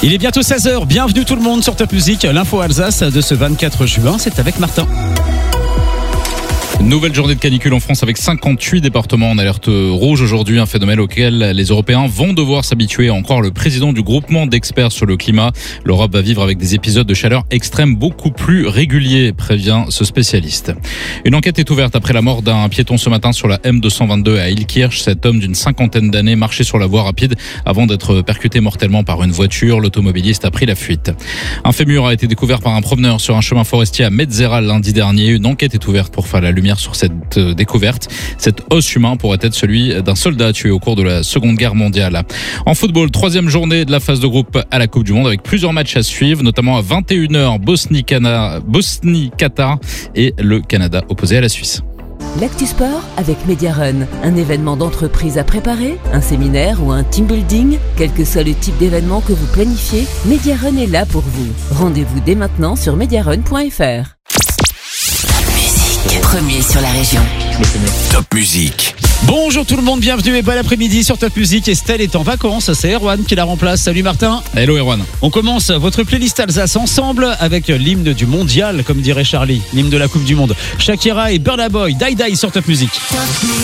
Il est bientôt 16h, bienvenue tout le monde sur Top Music, l'info Alsace de ce 24 juin, c'est avec Martin. Nouvelle journée de canicule en France avec 58 départements en alerte rouge aujourd'hui, un phénomène auquel les Européens vont devoir s'habituer, à en croire le président du groupement d'experts sur le climat. L'Europe va vivre avec des épisodes de chaleur extrême beaucoup plus réguliers, prévient ce spécialiste. Une enquête est ouverte après la mort d'un piéton ce matin sur la M222 à Illkirch. Cet homme d'une cinquantaine d'années marchait sur la voie rapide avant d'être percuté mortellement par une voiture. L'automobiliste a pris la fuite. Un fémur a été découvert par un promeneur sur un chemin forestier à Metzeral lundi dernier. Une enquête est ouverte pour faire la lumière sur cette découverte. Cet os humain pourrait être celui d'un soldat tué au cours de la Seconde Guerre mondiale. En football, troisième journée de la phase de groupe à la Coupe du Monde avec plusieurs matchs à suivre, notamment à 21h, Bosnie-Qatar et le Canada opposé à la Suisse. L'actu sport avec Mediarun, un événement d'entreprise à préparer, un séminaire ou un team building, quel que soit le type d'événement que vous planifiez, Mediarun est là pour vous. Rendez-vous dès maintenant sur mediarun.fr. Premier sur la région. Top Music. Bonjour tout le monde, bienvenue et bon après-midi sur Top Music. Estelle est en vacances, c'est Erwan qui la remplace. Salut Martin. Hello Erwan. On commence votre playlist Alsace ensemble avec l'hymne du mondial, comme dirait Charlie, l'hymne de la Coupe du Monde. Shakira et Burna Boy, Die Die sur Top Music.